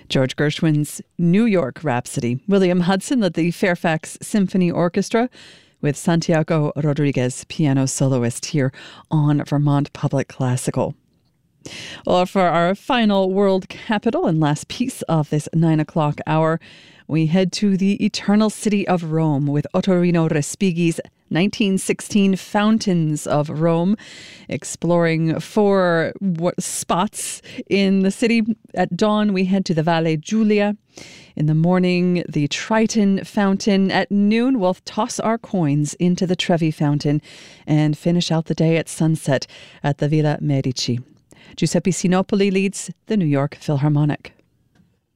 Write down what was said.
George Gershwin's New York Rhapsody. William Hudson led the Fairfax Symphony Orchestra with Santiago Rodriguez, piano soloist, here on Vermont Public Classical. Well, for our final world capital and last piece of this 9 o'clock hour, we head to the eternal city of Rome with Ottorino Respighi's 1916 Fountains of Rome, exploring 4 spots in the city. At dawn, we head to the Valle Giulia. In the morning, the Triton Fountain. At noon, we'll toss our coins into the Trevi Fountain and finish out the day at sunset at the Villa Medici. Giuseppe Sinopoli leads the New York Philharmonic.